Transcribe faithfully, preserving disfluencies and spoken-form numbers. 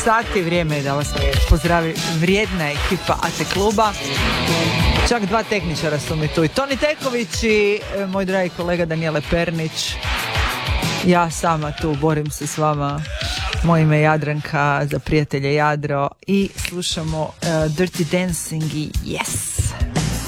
sati. Vrijeme je da vas pozdravi vrijedna ekipa A T kluba. Čak dva tehničara su mi tu. I Toni Teković i e, moj dragi kolega Danijele Pernić. Ja sama tu borim se s vama. Moje ime je Jadranka, za prijatelje Jadro. I slušamo uh, Dirty Dancing i Yes.